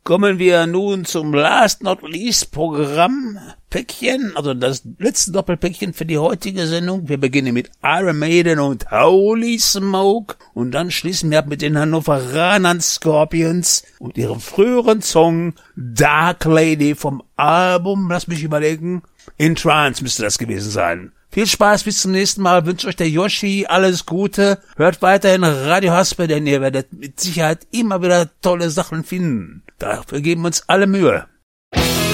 Kommen wir nun zum Last Not Least Programmpäckchen, also das letzte Doppelpäckchen für die heutige Sendung. Wir beginnen mit Iron Maiden und Holy Smoke und dann schließen wir ab mit den Hannoveranern Scorpions und ihrem früheren Song Dark Lady vom Album, lass mich überlegen, In Trance müsste das gewesen sein. Viel Spaß, bis zum nächsten Mal, wünscht euch der Yoshi alles Gute, hört weiterhin Radio Haspe, denn ihr werdet mit Sicherheit immer wieder tolle Sachen finden. Dafür geben wir uns alle Mühe.